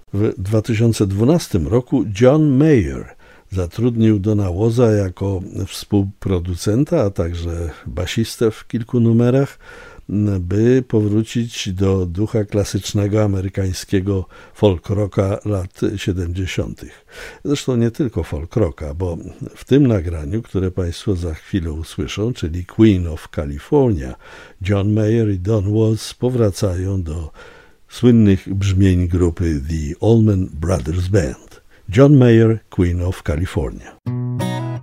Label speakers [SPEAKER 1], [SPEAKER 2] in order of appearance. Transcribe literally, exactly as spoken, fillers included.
[SPEAKER 1] W dwa tysiące dwunastym roku John Mayer zatrudnił Dona Woza jako współproducenta, a także basistę w kilku numerach, by powrócić do ducha klasycznego amerykańskiego folk rocka lat siedemdziesiątych. Zresztą nie tylko folk rocka, bo w tym nagraniu, które Państwo za chwilę usłyszą, czyli Queen of California, John Mayer i Don Was powracają do słynnych brzmień grupy The Allman Brothers Band. John Mayer, Queen of California.